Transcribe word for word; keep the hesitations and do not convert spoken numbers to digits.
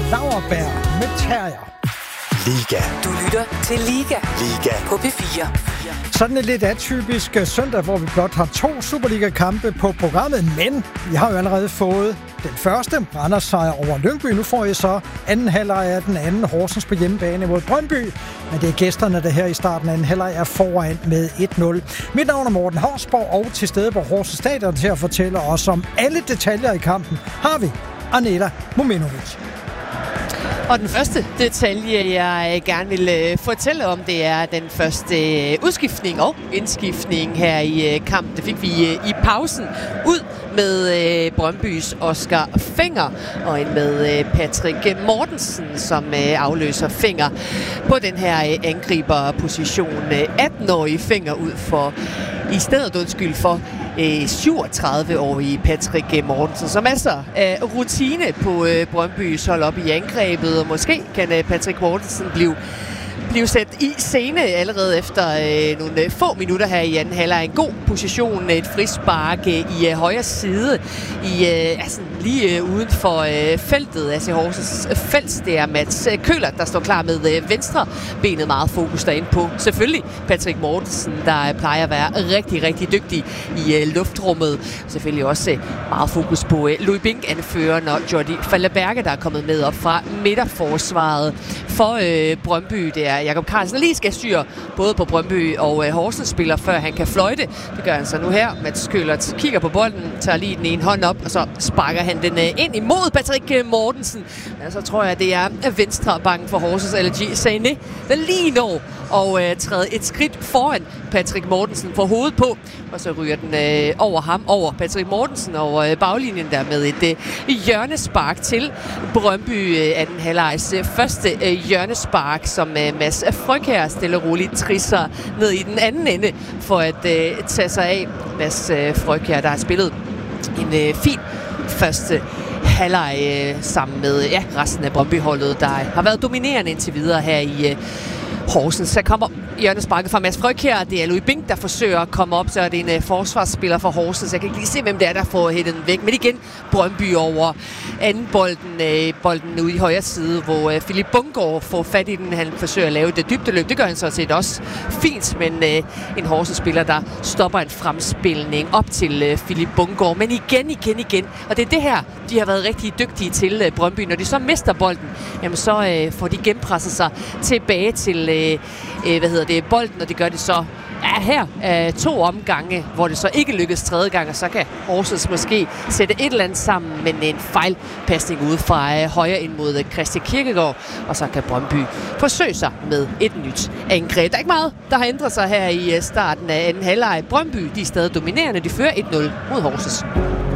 Lauerbær med Terrier. Liga. Du lytter til Liga. Liga. På P fire. Sådan en lidt atypisk søndag, hvor vi blot har to Superliga-kampe på programmet, men vi har jo allerede fået den første Randers sejr over Lyngby. Nu får I så anden halvleg af den anden Horsens på hjemmebane mod Brøndby. Men det er gæsterne, der her i starten af anden halvleg er foran med et nul. Mit navn er Morten Hausborg, og til stede på Horsens Stadion til at fortælle os om alle detaljer i kampen har vi Aneta Mominovic. Og den første detalje, jeg gerne vil fortælle om, det er den første udskiftning og indskiftning her i kampen. Det fik vi i pausen ud med Brøndbys Oscar Fenger og en med Patrick Mortensen, som afløser Fenger på den her angriberposition. atten-årige Fenger ud for i stedet undskyld for syvogtredive-årige Patrick Mortensen. Så masser af rutine på Brøndbys hold op i angrebet, og måske kan Patrick Mortensen blive blive sat i scene allerede efter øh, nogle få minutter her i anden halvleg. En god position, et frispark øh, i øh, højre side, i øh, altså lige øh, uden for øh, feltet, altså Horsens felt. Det er Mats Køller, der står klar med øh, venstre benet, meget fokus derinde på. Selvfølgelig Patrick Mortensen, der øh, plejer at være rigtig, rigtig dygtig i øh, luftrummet. Selvfølgelig også øh, meget fokus på øh, Louis Bink, anføreren, og Jordi Falderberge, der er kommet med op fra midterforsvaret for øh, Brøndby. Det er Jakob Carlsen lige skal styre både på Brøndby og øh, Horsens spiller, før han kan fløjte. Det gør han så nu her. Mats Køller kigger på bolden, tager lige den ene hånd op, og så sparker han den øh, ind imod Patrick Mortensen. Men så tror jeg, det er venstre banken for Horsens, L G Sané, der lige når og øh, træder et skridt foran Patrick Mortensen for hovedet på, og så ryger den øh, over ham, over Patrick Mortensen, over øh, baglinjen der med et øh, hjørnespark til Brøndby. Øh, anden halvlejs øh, første øh, hjørnespark, som øh, Mads Frøkjær stille og roligt trisser ned i den anden ende for at øh, tage sig af. Mads øh, Frøkjær, der har spillet en øh, fin første halvleg øh, sammen med ja, resten af Brøndby-holdet, der har været dominerende indtil videre her i øh, Horsens. Så kommer hjørnesparket fra Mads Frøkjær. Det er Louis Bink, der forsøger at komme op. Så er det en uh, forsvarsspiller fra Horsens. Jeg kan ikke lige se, hvem det er, der får hættet den væk. Men igen, Brøndby over anden bolden, uh, bolden ude i højre side, hvor uh, Philip Bungård får fat i den. Han forsøger at lave det dybdeløb. Det gør han så set også fint, men uh, en Horsens-spiller, der stopper en fremspilning op til uh, Philip Bungård. Men igen, igen, igen. Og det er det her, de har været rigtig dygtige til uh, Brøndby. Når de så mister bolden, jamen så uh, får de genpresset sig tilbage til uh, uh, hvad hedder det, bolden, og det gør det så ja, her uh, to omgange, hvor det så ikke lykkes tredje gang, og så kan Horsens måske sætte et eller andet sammen, men en fejlpasning ude fra uh, højre ind mod uh, Christian Kirkegaard, og så kan Brøndby forsøge sig med et nyt angreb. Der er ikke meget, der har ændret sig her i uh, starten af anden halvleg. Brøndby, de er stadig dominerende, de fører et nul mod Horsens.